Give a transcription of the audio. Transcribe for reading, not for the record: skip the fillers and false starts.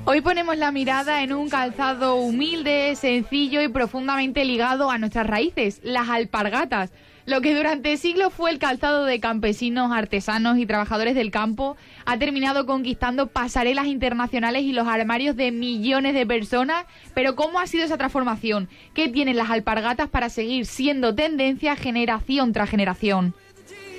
Hoy ponemos la mirada en un calzado humilde, sencillo y profundamente ligado a nuestras raíces, las alpargatas. Lo que durante siglos fue el calzado de campesinos, artesanos y trabajadores del campo ha terminado conquistando pasarelas internacionales y los armarios de millones de personas. Pero ¿cómo ha sido esa transformación? ¿Qué tienen las alpargatas para seguir siendo tendencia generación tras generación?